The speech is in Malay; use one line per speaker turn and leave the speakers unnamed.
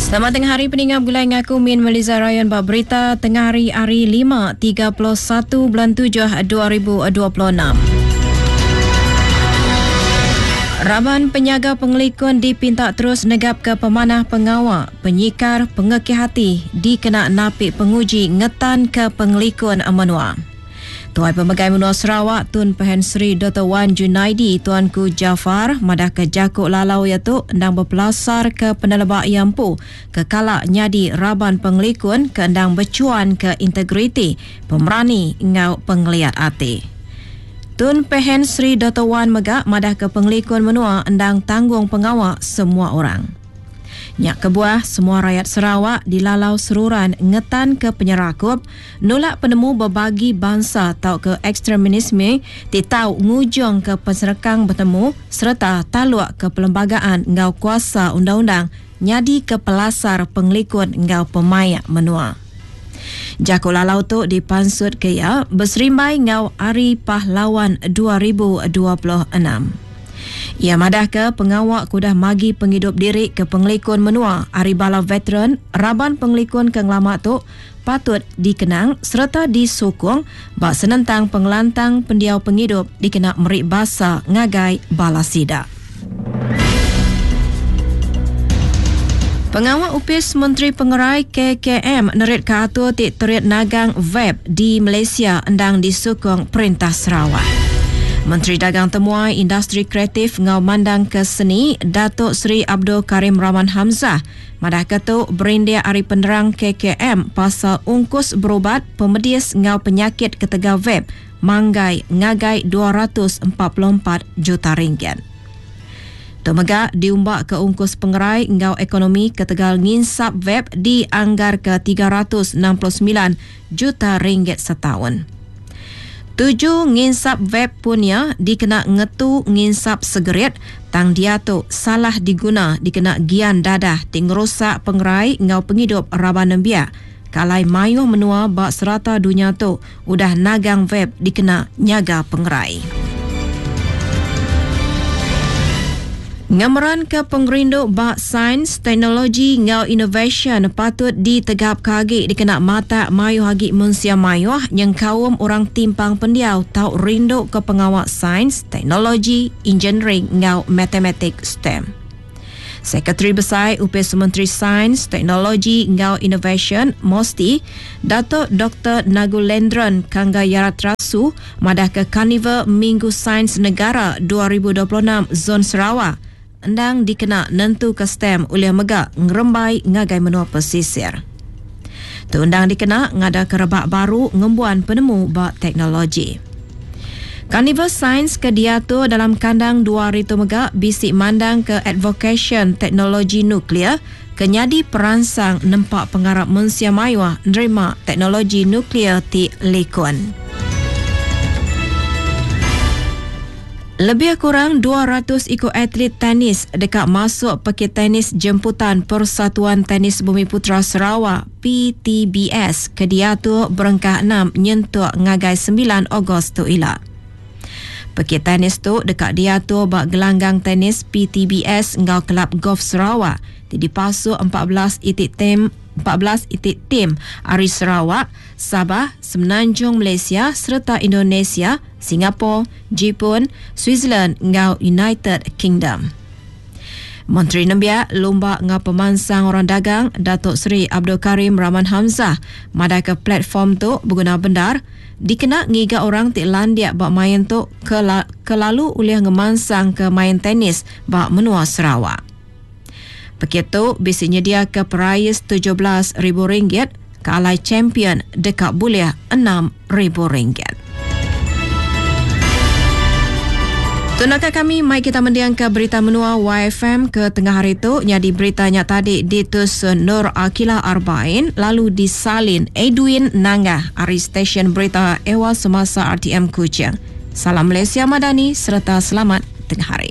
Selamat tengah hari pendengar Bulai Ngaku Min Meliza Ryan bab berita tengah hari 5 31 bulan 7 2026. Raban penyaga pengelikun dipinta terus negap ke pemanah pengawal, penyikar, pengekeh hati dikena napik penguji ngetan ke pengelikun menua. Tuai Pemegai Menua Sarawak Tun Pehen Sri Dr. Wan Junaidi Tuanku Jafar madah ke jakuk lalau iaitu endang berpelasar ke penelebak Yampu ke kalak nyadi Raban pengelikun ke endang bercuan ke integriti pemerani ngau pengliat ati. Tun Pehen Sri Dr. Wan megak madah ke pengelikun menua endang tanggung pengawal semua orang. Nyak kebuah semua rakyat Sarawak dilalau seruran ngetan ke penyerakup, nolak penemu berbagi bangsa tau ke ekstremisme, titau ngujung ke penserekang bertemu serta taluak ke perlembagaan ngau kuasa undang-undang nyadi ke pelasar pengelikun ngau pemayak menua. Jakuk lalau tu dipansut kaya berserimbai ngau Hari Pahlawan 2026. Ia madah ke pengawak kudah magi penghidup diri ke pengelikun menua Hari Bala Veteran Raban pengelikun ke ngelamak tu patut dikenang serta disokong bak senentang pengelantang pendiau penghidup dikena merik basa ngagai bala sida. Pengawal Upis Menteri Pengerai KKM nerit ke atur tik terit nagang web di Malaysia endang disokong Perintah Sarawak. Menteri Dagang Temuai Industri Kreatif ngau mandang ke seni Datuk Seri Abdul Karim Rahman Hamzah madah ketuk berindia Hari Penerang KKM pasal ungkus berubat pemedis ngau penyakit ketegal web manggai ngagai 244 juta ringgit. Temegak diumbak ke ungkus pengerai ngau ekonomi ketegal nginsap web dianggar ke 369 juta ringgit setahun. 7 nginsap web punya dikena ngetu nginsap segerit tang dia tu salah diguna dikena gian dadah ting rosak pengerai ngau penghidup Raban Nembia. Kalai mayuh menua bak serata dunia tu udah nagang web dikena nyaga pengerai. Ngameran ke pengerinduk bak sains, teknologi ngau innovation patut ditegap kagi dikena mata mayuh hagi mensia mayuh yang kaum orang timpang pendiau tau rinduk ke pengawal sains, teknologi, engineering ngau matematik STEM. Sekretari Besar Upis Menteri Sains, Teknologi ngau Innovation MOSTI, Datuk Dr. Nagulendran Kangayatrasu madah ke Karnival Minggu Sains Negara 2026 Zon Sarawak endang dikena nentu ke STEM oleh megak ngerembai ngagai menua pesisir. Tu undang dikena ngada kerebak baru ngembuan penemu bak teknologi. Karnival Sains ke diatur dalam kandang 2 hari tu megak bisik mandang ke advocation teknologi nuklear kenyadi peransang nempak pengarap mensia mayuah nerima teknologi nuklear ti Lekun. Lebih kurang 200 ikut atlet tenis dekat masuk pekit tenis jemputan Persatuan Tenis Bumi Putra Sarawak PTBS ke diatur berengkah 6 nyentuk ngagai 9 Ogos tu ila. Pekit tenis tu dekat diatur bak gelanggang tenis PTBS ngau Kelab Golf Sarawak dipasuk 14 itik tim Ari Sarawak, Sabah, Semenanjung Malaysia serta Indonesia, Singapura, Jepun, Switzerland ngau United Kingdom. Menteri Nembia lomba ngau pemansang orang dagang Datuk Seri Abdul Karim Rahman Hamzah madah ke platform tu berguna bendar dikena ngiga orang tik landiak bak main tu kelalu oleh ngemansang ke main tenis bak menua Sarawak. Begitu bisi nyedia ke perayas RM17,000 ke alai champion dekat buliah RM6,000. Tunakah kami, mai kita mendiang ke berita menua YFM ke tengah hari tu. Nyadi beritanya tadi ditusun Nur Akilah Arba'in lalu disalin Edwin Nangah dari stesen berita Ewa semasa RTM Kuching. Salam Malaysia Madani serta selamat tengah hari.